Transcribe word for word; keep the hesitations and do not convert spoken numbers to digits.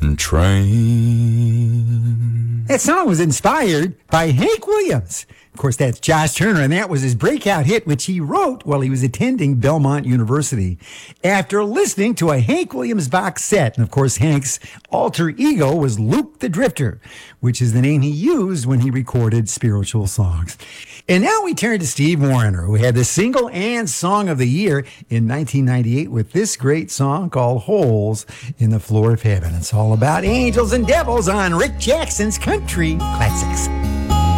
Ocean Train. That song was inspired by Hank Williams. Of course, that's Josh Turner, and that was his breakout hit, which he wrote while he was attending Belmont University. After listening to a Hank Williams box set, and of course, Hank's alter ego was Luke the Drifter, which is the name he used when he recorded spiritual songs. And now we turn to Steve Wariner, who had the single and song of the year in nineteen ninety-eight with this great song called Holes in the Floor of Heaven. It's all about angels and devils on Rick Jackson's Country Classics.